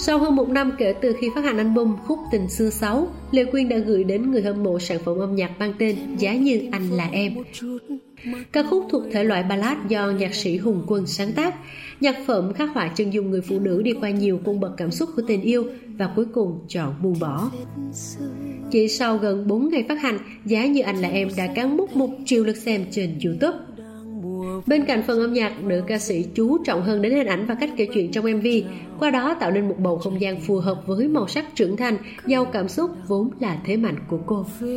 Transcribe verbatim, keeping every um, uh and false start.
Sau hơn một năm kể từ khi phát hành album Khúc Tình Xưa Sáu, Lệ Quyên đã gửi đến người hâm mộ sản phẩm âm nhạc mang tên Giá Như Anh Là Em. Ca khúc thuộc thể loại ballad do nhạc sĩ Hùng Quân sáng tác. Nhạc phẩm khắc họa chân dung người phụ nữ đi qua nhiều cung bậc cảm xúc của tình yêu và cuối cùng chọn buông bỏ. Chỉ sau gần bốn ngày phát hành, Giá Như Anh Là Em đã cán mốc một triệu lượt xem trên YouTube. Bên cạnh phần âm nhạc, nữ ca sĩ chú trọng hơn đến hình ảnh và cách kể chuyện trong em vê, qua đó tạo nên một bầu không gian phù hợp với màu sắc trưởng thành, giàu cảm xúc vốn là thế mạnh của cô.